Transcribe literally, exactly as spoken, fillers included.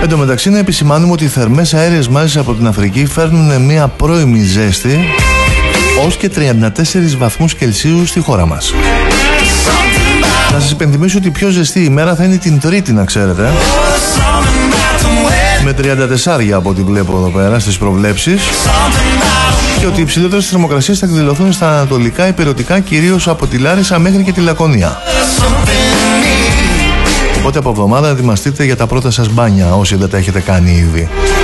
Εν τω μεταξύ, να επισημάνουμε ότι οι θερμές αέριες μάζες από την Αφρική φέρνουν μια πρώιμη ζέστη ως και τριάντα τέσσερις βαθμούς Κελσίου στη χώρα μας. Να σας υπενθυμίσω ότι η πιο ζεστή ημέρα θα είναι την Τρίτη, να ξέρετε, με τριάντα τέσσερα από ό,τι βλέπω εδώ πέρα στις προβλέψεις, και ότι οι υψηλότερες θερμοκρασίες θα εκδηλωθούν στα ανατολικά ηπειρωτικά, κυρίως από τη Λάρισα μέχρι και τη Λακωνία. Οπότε από εβδομάδα ετοιμαστείτε για τα πρώτα σας μπάνια, όσοι δεν τα έχετε κάνει ήδη.